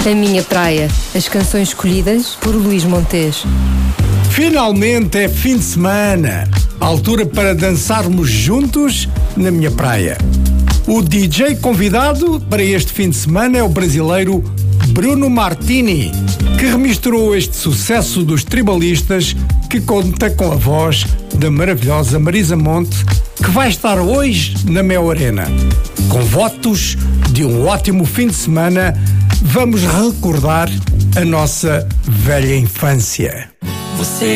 A Minha Praia, as canções escolhidas por Luís Montes. Finalmente é fim de semana, altura para dançarmos juntos na minha praia. O DJ convidado para este fim de semana é o brasileiro Bruno Martini, que remisturou este sucesso dos tribalistas, que conta com a voz da maravilhosa Marisa Monte, que vai estar hoje na Mel Arena. Com votos de um ótimo fim de semana, vamos recordar a nossa velha infância. Você